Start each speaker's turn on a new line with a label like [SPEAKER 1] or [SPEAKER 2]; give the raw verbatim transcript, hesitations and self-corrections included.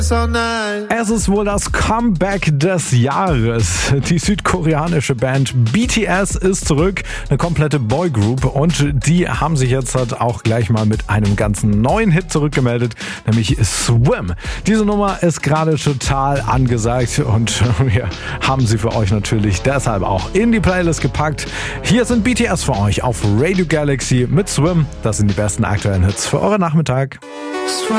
[SPEAKER 1] Es ist wohl das Comeback des Jahres. Die südkoreanische Band B T S ist zurück, eine komplette Boygroup, und die haben sich jetzt halt auch gleich mal mit einem ganzen neuen Hit zurückgemeldet, nämlich Swim. Diese Nummer ist gerade total angesagt und wir haben sie für euch natürlich deshalb auch in die Playlist gepackt. Hier sind B T S für euch auf Radio Galaxy mit Swim. Das sind die besten aktuellen Hits für euren Nachmittag.